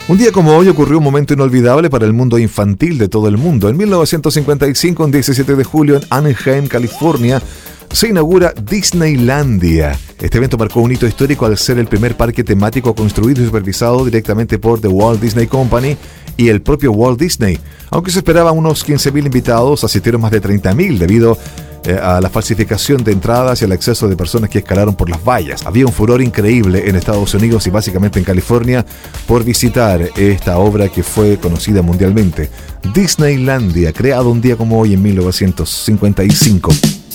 Un día como hoy ocurrió un momento inolvidable para el mundo infantil de todo el mundo. En 1955, un 17 de julio, en Anaheim, California, se inaugura Disneylandia. Este evento marcó un hito histórico al ser el primer parque temático construido y supervisado directamente por The Walt Disney Company y el propio Walt Disney. Aunque se esperaban unos 15.000 invitados, asistieron más de 30.000 debido a la falsificación de entradas y al exceso de personas que escalaron por las vallas. Había un furor increíble en Estados Unidos y básicamente en California por visitar esta obra que fue conocida mundialmente. Disneylandia, creado un día como hoy en 1955.